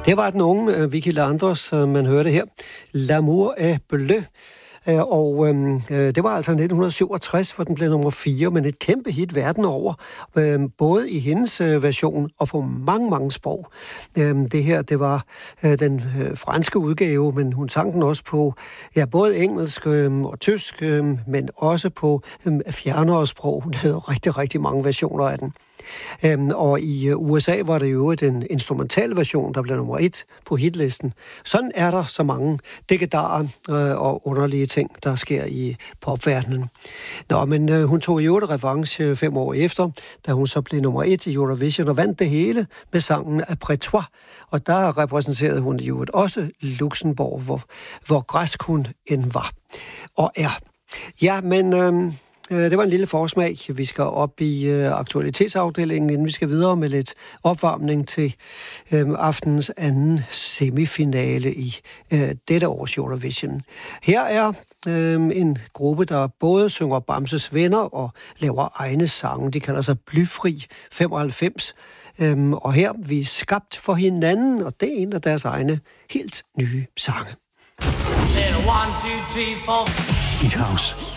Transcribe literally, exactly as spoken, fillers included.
Det var den unge uh, Vicki Landers, uh, man hørte her. L'amour est bleu. Uh, og uh, det var altså nitten syvogtres, hvor den blev nummer fire, men et kæmpe hit verden over. Uh, både i hendes uh, version og på mange, mange sprog. Uh, det her, det var uh, den uh, franske udgave, men hun sang den også på ja, både engelsk uh, og tysk, uh, men også på uh, fjernere sprog. Hun havde rigtig, rigtig mange versioner af den. Øhm, og i U S A var det jo en instrumental version, der blev nummer et på hitlisten. Sådan er der så mange dekedarer øh, og underlige ting, der sker i popverdenen. Nå, men øh, hun tog jo et revanche fem år efter, da hun så blev nummer et i Eurovision og vandt det hele med sangen Après toi. Og der repræsenterede hun jo også Luxembourg, hvor, hvor græsk hun end var og er. Ja, men... Øh, Det var en lille forsmag. Vi skal op i uh, aktualitetsafdelingen, inden vi skal videre med lidt opvarmning til uh, aftenens anden semifinale i uh, dette års Eurovision. Her er uh, en gruppe, der både synger Bamses Venner og laver egne sange. De kalder sig Blyfri femoghalvfems. Um, og her vi er skabt for hinanden, og det er en af deres egne helt nye sange. Hit House.